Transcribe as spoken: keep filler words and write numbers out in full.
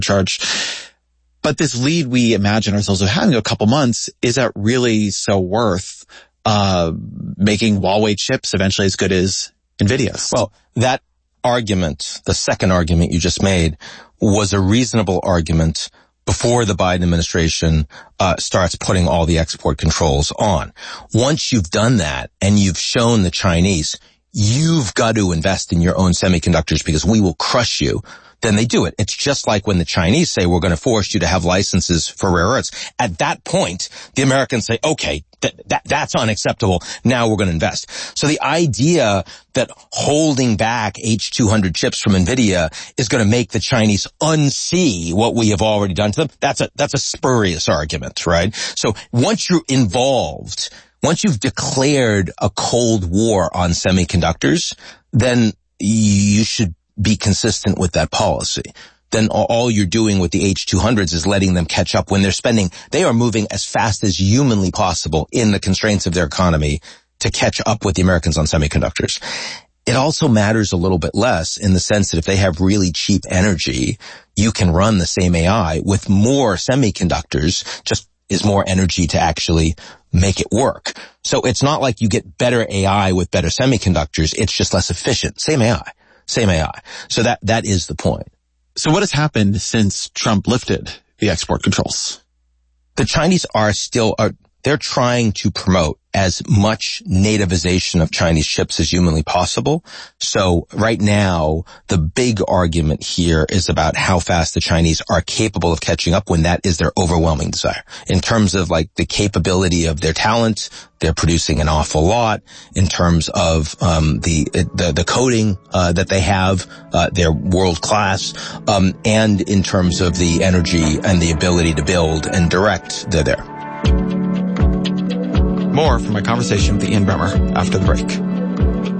charge. But this lead we imagine ourselves of having a couple months, is that really so worth uh making Huawei chips eventually as good as NVIDIA's? Well, that argument, the second argument you just made, was a reasonable argument before the Biden administration uh starts putting all the export controls on. Once you've done that and you've shown the Chinese, you've got to invest in your own semiconductors because we will crush you, then they do it. It's just like when the Chinese say, we're going to force you to have licenses for rare earths. At that point, the Americans say, okay, th- that, that's unacceptable. Now we're going to invest. So the idea that holding back H two hundred chips from NVIDIA is going to make the Chinese unsee what we have already done to them, that's a, that's a spurious argument, right? So once you're involved, once you've declared a Cold War on semiconductors, then you should be consistent with that policy. Then all you're doing with the H two hundreds is letting them catch up when they're spending. They are moving as fast as humanly possible in the constraints of their economy to catch up with the Americans on semiconductors. It also matters a little bit less in the sense that if they have really cheap energy, you can run the same A I with more semiconductors, just is more energy to actually make it work. So it's not like you get better A I with better semiconductors. It's just less efficient. Same A I. Same A I. So that, that is the point. So what has happened since Trump lifted the export controls? The Chinese are still, are, they're trying to promote as much nativization of Chinese chips as humanly possible. So right now, the big argument here is about how fast the Chinese are capable of catching up when that is their overwhelming desire. In terms of like the capability of their talent, they're producing an awful lot. In terms of um the the, the coding uh, that they have, uh, they're world class. Um, and in terms of the energy and the ability to build and direct, they're there. More from my conversation with Ian Bremmer after the break.